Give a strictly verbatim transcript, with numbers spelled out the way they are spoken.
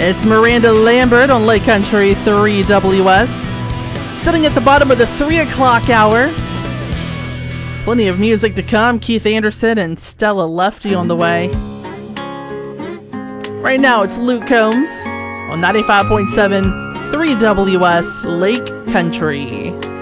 It's Miranda Lambert on Lake Country three W S. Sitting at the bottom of the three o'clock hour. Plenty of music to come. Keith Anderson and Stella Lefty on the way. Right now it's Luke Combs on ninety-five point seven three W S Lake Country.